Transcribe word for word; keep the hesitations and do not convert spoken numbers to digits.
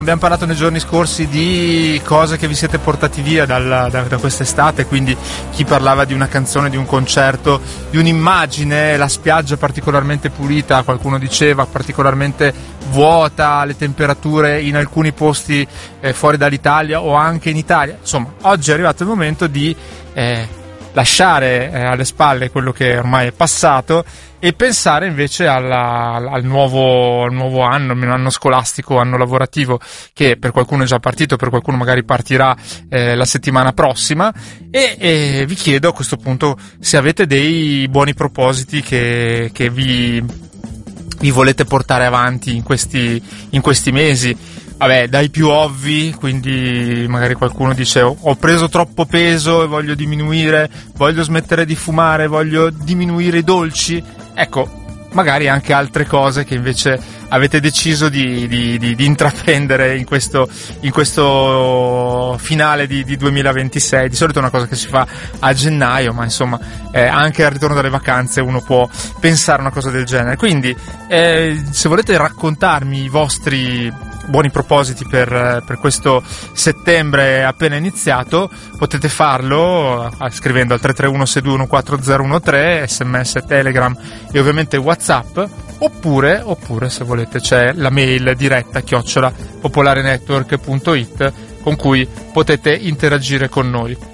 Abbiamo parlato nei giorni scorsi di cose che vi siete portati via dal, da, da quest'estate, quindi chi parlava di una canzone, di un concerto, di un'immagine, la spiaggia particolarmente pulita, qualcuno diceva particolarmente vuota, le temperature in alcuni posti eh, fuori dall'Italia o anche in Italia. Insomma, oggi è arrivato il momento di eh, lasciare eh, alle spalle quello che ormai è passato e pensare invece alla, al, nuovo, al nuovo anno, anno scolastico, anno lavorativo, che per qualcuno è già partito, per qualcuno magari partirà eh, la settimana prossima, e, e vi chiedo a questo punto se avete dei buoni propositi che, che vi, vi volete portare avanti in questi, in questi mesi. Vabbè, dai più ovvi, quindi magari qualcuno dice ho preso troppo peso e voglio diminuire, voglio smettere di fumare, voglio diminuire i dolci. Ecco, magari anche altre cose che invece avete deciso di, di, di, di intraprendere in questo, in questo finale di, di duemilaventisei. Di solito è una cosa che si fa a gennaio, ma insomma eh, anche al ritorno dalle vacanze uno può pensare a una cosa del genere. Quindi eh, se volete raccontarmi i vostri buoni propositi per, per questo settembre appena iniziato, potete farlo scrivendo al tre tre uno sei due uno quattro zero uno tre, sms, telegram e ovviamente whatsapp, oppure, oppure se volete c'è la mail diretta chiocciola popolarenetwork punto it con cui potete interagire con noi.